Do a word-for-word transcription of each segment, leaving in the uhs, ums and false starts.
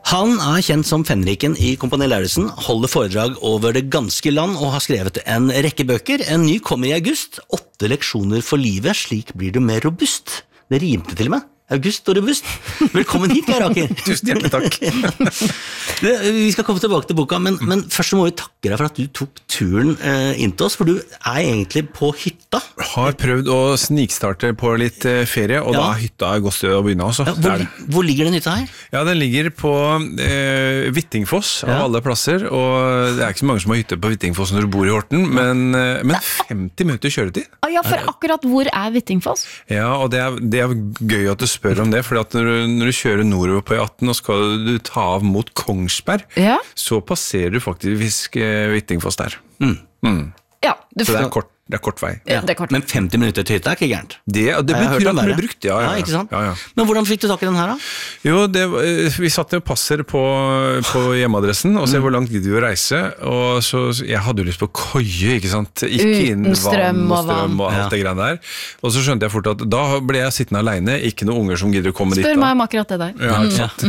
Han er kjent som Fenriken i Kompani Lauritzen, holder foredrag over det ganske land og har skrevet en rekke bøker. En ny kommer i august, åtte leksjoner for livet, slik blir du mer robust. Det rimte til og med. August og robust. Velkommen hit, Geir Aker. Tusen hjertelig takk. Det, vi skal komme tilbake til boka, men, men først må vi takke deg for at du tok turen eh, inn til oss, for du er egentlig på hytta. Har prøvd å snikstarte på litt eh, ferie, og ja. Da er hytta et godt sted å begynne også. Ja, hvor, hvor ligger den hytta her? Ja, den ligger på eh, Hvittingfoss av ja. Alle plasser, og det er ikke så mange som har hytte på Hvittingfoss når du bor i Horten, men, eh, men femti minutter kjøretid. Ah, ja, for akkurat hvor er Hvittingfoss? Ja, og det er, det er gøy at du spør om det, for at når, du, når du kjører nordover på E atten og skal du ta av mot Kongsberg, ja. Så passerer du faktisk eh, Hvittingfoss der. Mm. Mm. Ja, du så det er kort. Det er kort vei. Ja, det er kort. Men femti minutter til hytta er ikke gærent. Det, det betyr at den ble brukt, ja, ja, ja. Ja, ikke sant? Ja, ja. Men hvordan fikk du tak i den her da? Jo, det, vi satt og passer på, på hjemmeadressen og ser mm. hvor langt gidder vi å reise, og så, jeg hadde jo lyst på køye, ikke sant? Ikke inn strøm vann og strøm og alt ja. Det greiene der. Og så skjønte jeg fort at da ble jeg sittende alene, ikke noen unger som gidder å komme Spør dit. Spør meg om akkurat det der. Ja, ikke sant?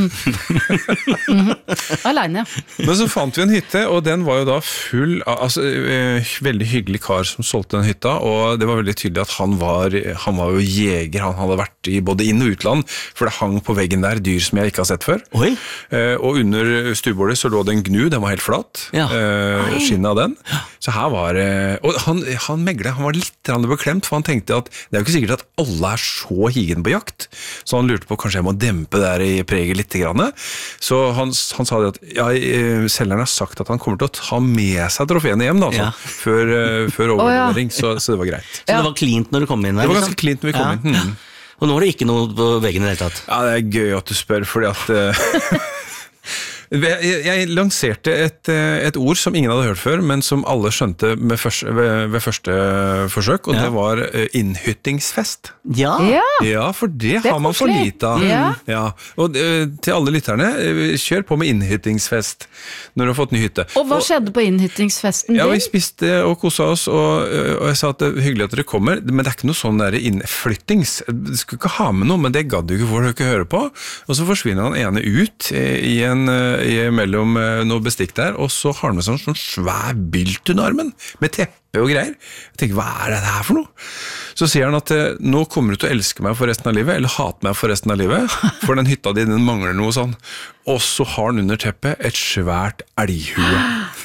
Mm. mm. Alene, ja. Men så fant vi en hytte, og den var jo da full av, altså, veldig hyggelig kar som solgte den hytta, og det var veldig tydelig at han var, han var jo jeger, han hadde vært i både inn- og utland, for det hang på veggen der dyr som jeg ikke har sett før. Oi. Eh, og under stuebordet så lå det en gnu, den var helt flat, ja. eh, skinnet av den. Så her var det, og han, han meglet, han var litt beklemt, for han tenkte at det er jo ikke sikkert at alle er så higen på jakt, så han lurte på kanskje jeg må dempe der i preget litt grann. Så han, han sa det at ja, selgeren har sagt at han kommer til å ta med seg troféene hjem da, altså, ja. før, før overlevering, oh, ja. så, så det var greit. Så det var cleant når du kom inn der? Det var ganske cleant når vi kom ja. inn. Hmm. Og nå er det ikke noe på veggen i det hele tatt? Ja, det er gøy at du spør, fordi at... Uh, jeg, jeg lanserte et, et ord som ingen hadde hørt før, men som alle skjønte med første, ved, ved første forsøk, og ja. Det var innhyttingsfest. Ja. Ja. Ja, for det, det har man for lite av. Ja. Ja. Og uh, til alle lytterne, kjør på med innhyttingsfest når du har fått ny hytte. Og hva og, skjedde på innhyttingsfesten? Ja, vi spiste og koset oss, og, og jeg sa at det er hyggelig at dere kommer, men det er ikke noe sånn der innflyttings. Du skulle ikke ha med noe, men det gadd du ikke for å ikke høre på. Og så forsvinner han ene ut i en mellom noe bestikk der, og så har han med sånn, sånn svær bylt under armen, med teppe og greier. Jeg tenker, hva er det her for noe? Så sier han at nå kommer du til å elske meg for resten av livet, eller hate meg for resten av livet, for den hytta din den mangler noe sånn. Og så har han under teppet et svært elghue.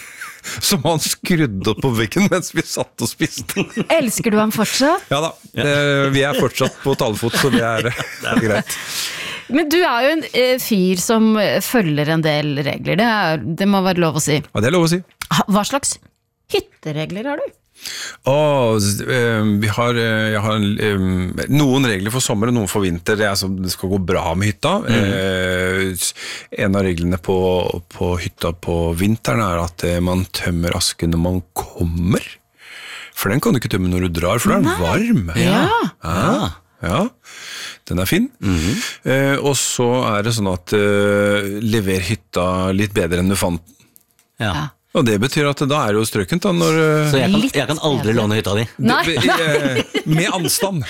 Som han skrudde opp på veggen mens vi satt og spiste. Elsker du ham fortsatt? Ja da, vi er fortsatt på talefot, så det er, det er greit. Men du er jo en eh, fyr som følger en del regler, det, er, det må være lov å si. Ja, det er lov å si. Hva slags hytteregler har du? Åh, vi har, jeg har noen regler for sommer og noen for vinter. Det er som det skal gå bra med hytta. Mm. En av reglene på, på hytta på vinteren er at man tømmer asken når man kommer. For den kan du ikke tømme når du drar, for da er den varm. Ja. Ja. Ja, den er fin. Mm-hmm. Eh, og så er det sånn at eh, lever hytta litt bedre enn du fant den. Ja. Og det betyr at da er det jo strøkent da når... Så jeg kan, jeg kan aldri låne hytta di? Nei. Det, eh, med anstand.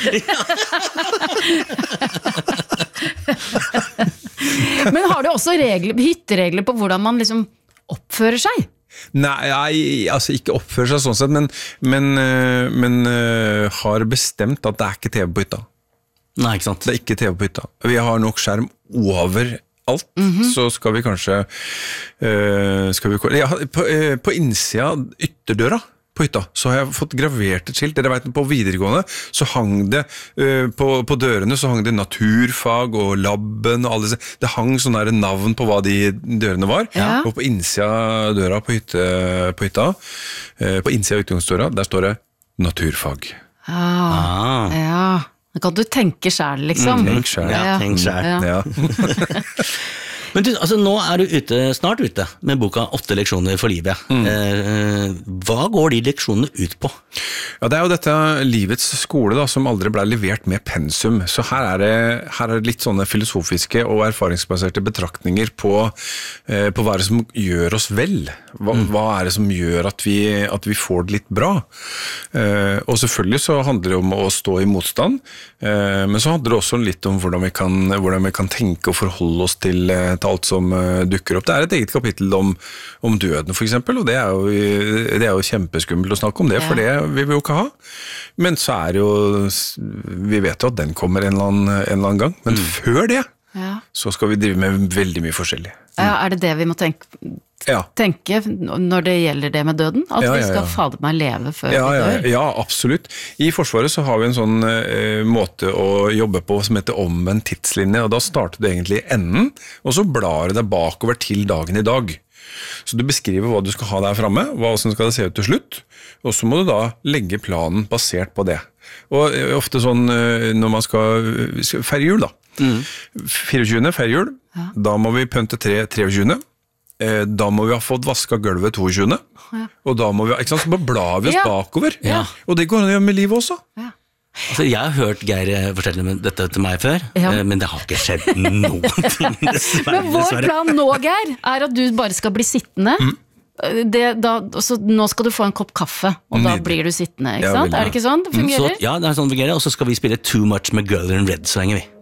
Men har du også regler, hytteregler på hvordan man liksom oppfører seg? Nei, altså ikke oppfører seg sånn sett, men, men, men uh, har bestemt at det er ikke T V på hytta. Nei, ikke sant. Det er ikke T V på hytta. Vi har nok skjerm over alt, mm-hmm. så skal vi kanskje uh, skal vi, ja, på, uh, på innsida ytterdøra på hytta, så har jeg fått gravert et skilt. Dere vet, på videregående så hang det uh, på, på dørene så hang det naturfag og labben og alle disse. Det hang sånne navn på hva de dørene var. Ja. Og på innsida døra på, hytte, på hytta, uh, på innsida av utgangsdøra, der står det naturfag. Ah, ah. Ja. Da kan du tenke selv, liksom. Mm, tenk selv. Ja, tenk selv. Ja. Ja. Men du, altså, nå er du ute, snart ute med boka åtte leksjoner for livet. Mm. Eh, hva går de leksjonene ut på? Ja, det er jo dette livets skole da, som aldri ble levert med pensum. Så her er det, her er det litt sånne filosofiske og erfaringsbaserte betraktninger på, eh, på hva er det som gjør oss vel. Hva, mm. hva er det som gjør at vi, at vi får det litt bra? Eh, og selvfølgelig så handler det om å stå i motstand, eh, men så handler det også litt om hvordan vi kan, hvordan vi kan tenke og forholde oss til, til alt som uh, dukker opp. Det er et eget kapittel om, om døden, for eksempel, og det er, jo, det er jo kjempeskummelt å snakke om det, ja. For det vil vi jo ikke ha. Men så er jo, vi vet jo at den kommer en eller annen, en eller annen gang, men mm. før det, ja. Så skal vi drive med veldig mye forskjellig. Ja, er det det vi må tenke, ja. tenke når det gjelder det med døden? At ja, ja, ja. vi skal fader meg leve før ja, vi dør? Ja, ja, absolutt. I Forsvaret så har vi en sånn uh, måte å jobbe på som heter omvendt tidslinje, og da starter det egentlig i enden, og så blar det deg bakover til dagen i dag. Så du beskriver hva du skal ha der fremme, hva som skal det se ut til slutt, og så må du da legge planen basert på det. Og ofte sånn når man skal feire jul da, mm. fireogtjuende feire jul, ja. Da må vi pønte tre treogtjuende, da må vi ha fått vasket gulvet toogtjuende, ja. Og da må vi, ikke sant, så bare blar vi oss ja. bakover, ja. Og det går an å gjøre med livet også. Ja. Altså, jeg har hørt Geir fortelle dette til meg før, ja. Men det har ikke skjedd noen ting. Dessverre, men vår plan nå, Geir, er at du bare skal bli sittende. Mm. Det, da, så nå skal du få en kopp kaffe, og Nydelig. Da blir du sittende, ikke sant? Ja, er det ikke sånn det fungerer? Så, ja, det er sånn det fungerer, og så skal vi spille Too Much med Girl in Red så lenge vi.